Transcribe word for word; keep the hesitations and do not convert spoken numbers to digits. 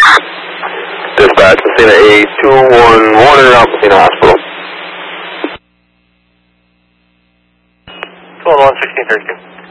Dispatch, Messina eight two one one in Route Messina Hospital. two one one, sixteen thirteen.